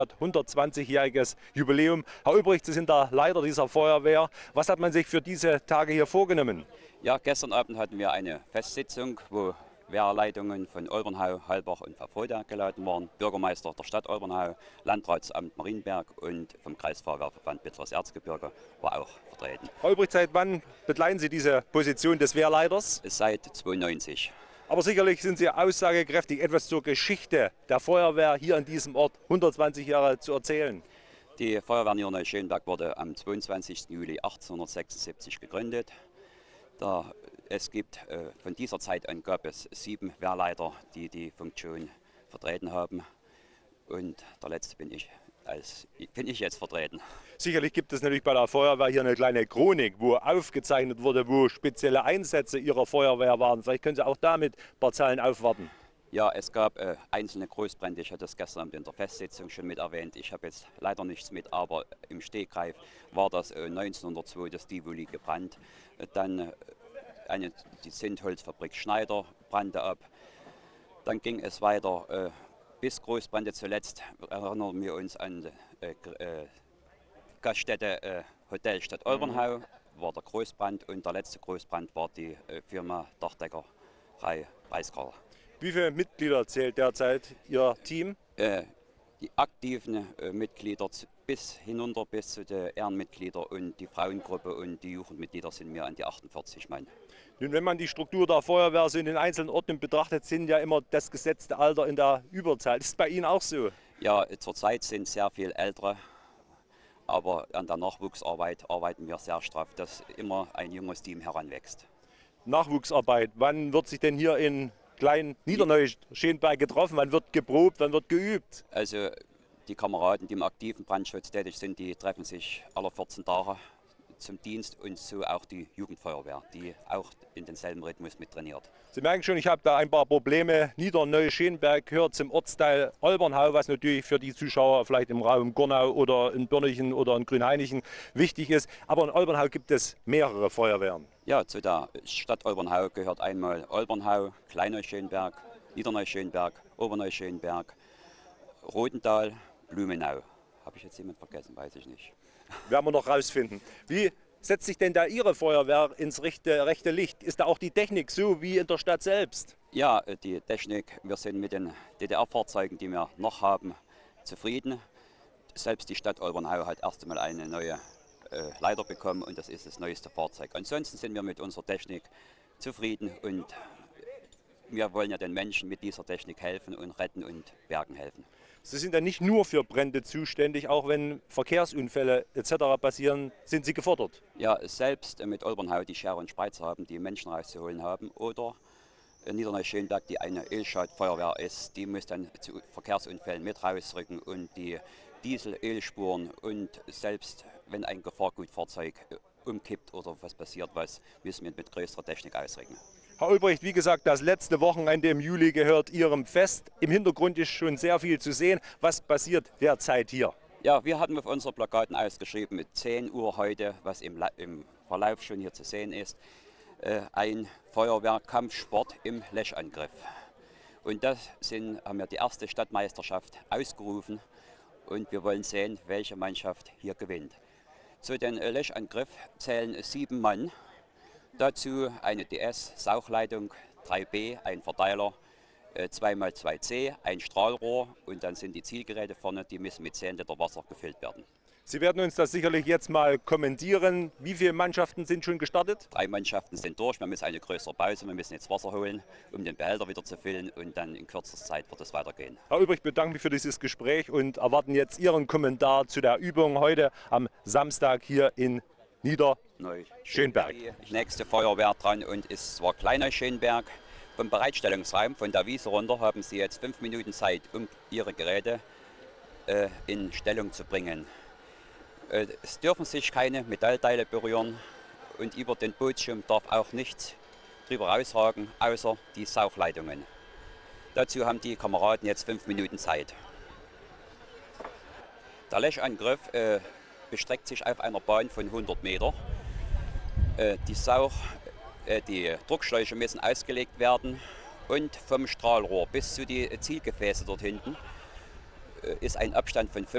120-jähriges Jubiläum. Herr Ulbricht, Sie sind der Leiter dieser Feuerwehr. Was hat man sich für diese Tage hier vorgenommen? Ja, gestern Abend hatten wir eine Festsitzung, wo Wehrleitungen von Olbernhau, Halbach und Pfaffroda geladen waren, Bürgermeister der Stadt Olbernhau, Landratsamt Marienberg und vom Kreisfeuerwehrverband Mittleres Erzgebirge war auch vertreten. Herr Ulbricht, seit wann bekleiden Sie diese Position des Wehrleiters? Seit 1992. Aber sicherlich sind Sie aussagekräftig, etwas zur Geschichte der Feuerwehr hier an diesem Ort 120 Jahre zu erzählen. Die Feuerwehr Niederneuschönberg wurde am 22. Juli 1876 gegründet. Es gibt von dieser Zeit an gab es 7 Wehrleiter, die die Funktion vertreten haben. Und der letzte bin ich jetzt vertreten. Sicherlich gibt es natürlich bei der Feuerwehr hier eine kleine Chronik, wo aufgezeichnet wurde, wo spezielle Einsätze Ihrer Feuerwehr waren. Vielleicht können Sie auch damit ein paar Zahlen aufwarten. Ja, es gab einzelne Großbrände. Ich hatte das gestern Abend in der Festsitzung schon mit erwähnt. Ich habe jetzt leider nichts mit, aber im Stegreif war das 1902 das Tivoli gebrannt. Dann die Zündholzfabrik Schneider brannte ab. Dann ging es weiter bis Großbrände. Zuletzt erinnern wir uns an Gaststätte Hotel Stadt Olbernhau, war der Großbrand, und der letzte Großbrand war die Firma Dachdeckerei Breisgau. Wie viele Mitglieder zählt derzeit Ihr Team? Die aktiven Mitglieder bis zu den Ehrenmitgliedern und die Frauengruppe und die Jugendmitglieder sind mehr an die 48 Mann. Nun, wenn man die Struktur der Feuerwehr so in den einzelnen Orten betrachtet, sind ja immer das gesetzte Alter in der Überzahl. Ist bei Ihnen auch so? Ja, zurzeit sind sehr viel Ältere, aber an der Nachwuchsarbeit arbeiten wir sehr straff, dass immer ein junges Team heranwächst. Nachwuchsarbeit, wann wird sich denn hier in Klein Niederneuschönberg getroffen? Wann wird geprobt, wann wird geübt? Also die Kameraden, die im aktiven Brandschutz tätig sind, die treffen sich alle 14 Tage zum Dienst, und so auch die Jugendfeuerwehr, die auch in denselben Rhythmus mit trainiert. Sie merken schon, ich habe da ein paar Probleme. Niederneuschönberg gehört zum Ortsteil Olbernhau, was natürlich für die Zuschauer vielleicht im Raum Gornau oder in Börnichen oder in Grünhainichen wichtig ist. Aber in Olbernhau gibt es mehrere Feuerwehren. Ja, zu der Stadt Olbernhau gehört einmal Olbernhau, Kleineuschönberg, Niederneuschönberg, Oberneuschönberg, Rodendahl, Blumenau. Habe ich jetzt jemand vergessen? Weiß ich nicht. Werden wir noch rausfinden. Wie setzt sich denn da Ihre Feuerwehr ins rechte Licht? Ist da auch die Technik so wie in der Stadt selbst? Ja, die Technik, wir sind mit den DDR-Fahrzeugen, die wir noch haben, zufrieden. Selbst die Stadt Olbernhau hat erst einmal eine neue Leiter bekommen, und das ist das neueste Fahrzeug. Ansonsten sind wir mit unserer Technik zufrieden, und wir wollen ja den Menschen mit dieser Technik helfen und retten und bergen helfen. Sie sind ja nicht nur für Brände zuständig, auch wenn Verkehrsunfälle etc. passieren, sind Sie gefordert? Ja, selbst mit Olbernhau, die Schere und Spreizer haben, die Menschen rauszuholen haben, oder Niederneuschönberg, die eine Ölschadfeuerwehr ist, die muss dann zu Verkehrsunfällen mit rausrücken und die Diesel-Ölspuren, und selbst wenn ein Gefahrgutfahrzeug umkippt oder was passiert, müssen wir mit größerer Technik ausrücken. Herr Ulbricht, wie gesagt, das letzte Wochenende im Juli gehört Ihrem Fest. Im Hintergrund ist schon sehr viel zu sehen. Was passiert derzeit hier? Ja, wir hatten auf unseren Plakaten ausgeschrieben, mit 10 Uhr heute, was im Verlauf schon hier zu sehen ist, ein Feuerwehrkampfsport im Löschangriff. Und haben wir die erste Stadtmeisterschaft ausgerufen, und wir wollen sehen, welche Mannschaft hier gewinnt. Zu den Löschangriff zählen 7 Mann. Dazu eine DS-Sauchleitung 3B, ein Verteiler, 2x2C, ein Strahlrohr, und dann sind die Zielgeräte vorne, die müssen mit 10 Liter Wasser gefüllt werden. Sie werden uns das sicherlich jetzt mal kommentieren. Wie viele Mannschaften sind schon gestartet? 3 Mannschaften sind durch, wir müssen eine größere Pause, wir müssen jetzt Wasser holen, um den Behälter wieder zu füllen, und dann in kürzester Zeit wird es weitergehen. Herr Ulbricht, bedanke mich für dieses Gespräch und erwarten jetzt Ihren Kommentar zu der Übung heute am Samstag hier in Niederneuschönberg. Die nächste Feuerwehr dran und ist zwar Kleineuschönberg. Vom Bereitstellungsraum von der Wiese runter haben Sie jetzt 5 Minuten Zeit, um Ihre Geräte in Stellung zu bringen. Es dürfen sich keine Metallteile berühren, und über den Bootsschirm darf auch nichts drüber rausragen, außer die Sauchleitungen. Dazu haben die Kameraden jetzt 5 Minuten Zeit. Der Löschangriff bestreckt sich auf einer Bahn von 100 Meter. Die Druckschläuche müssen ausgelegt werden, und vom Strahlrohr bis zu die Zielgefäße dort hinten ist ein Abstand von